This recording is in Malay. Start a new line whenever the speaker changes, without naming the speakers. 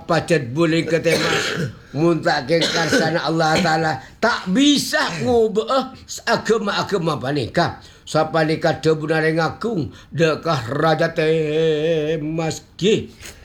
pacet boleh ketemas muntak ke karsana Allah Ta'ala tak bisa ngubah agama-agama panika sapa nikah debuna rengakung dekah raja temas ki